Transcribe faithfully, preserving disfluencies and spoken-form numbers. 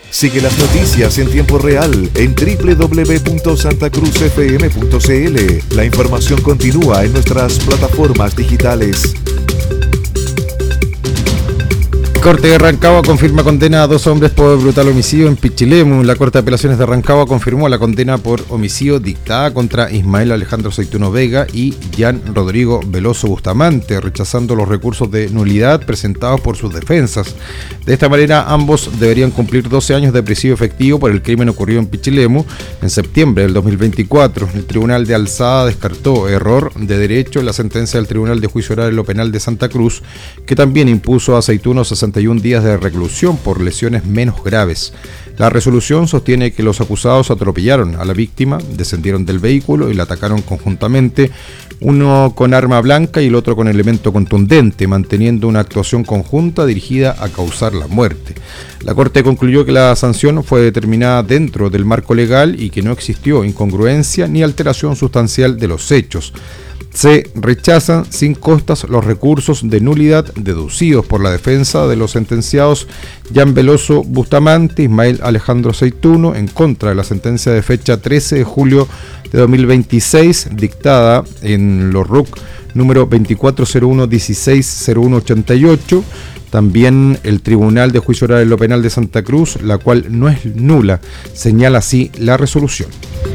Sigue las noticias en tiempo real en doble u doble u doble u punto santa cruz f m punto c l. La información continúa en nuestras plataformas digitales. Corte de Rancagua confirma condena a dos hombres por brutal homicidio en Pichilemu. La Corte de Apelaciones de Rancagua confirmó la condena por homicidio dictada contra Ismael Alejandro Seituno Vega y Jan Rodrigo Veloso Bustamante, rechazando los recursos de nulidad presentados por sus defensas. De esta manera, ambos deberían cumplir doce años de presidio efectivo por el crimen ocurrido en Pichilemu en septiembre del dos mil veinticuatro. El Tribunal de Alzada descartó error de derecho en la sentencia del Tribunal de Juicio Oral en lo Penal de Santa Cruz, que también impuso a Seituno sesenta y un días de reclusión por lesiones menos graves. La resolución sostiene que los acusados atropellaron a la víctima, descendieron del vehículo y la atacaron conjuntamente, uno con arma blanca y el otro con elemento contundente, manteniendo una actuación conjunta dirigida a causar la muerte. La Corte concluyó que la sanción fue determinada dentro del marco legal y que no existió incongruencia ni alteración sustancial de los hechos. Se rechazan sin costas los recursos de nulidad deducidos por la defensa de los sentenciados Jan Veloso Bustamante, Ismael Alejandro Seituno, en contra de la sentencia de fecha trece de julio de dos mil veintiséis, dictada en los R U C número veinticuatro cero uno dieciséis cero uno ochenta y ocho. También el Tribunal de Juicio Oral en lo Penal de Santa Cruz, la cual no es nula, señala así la resolución.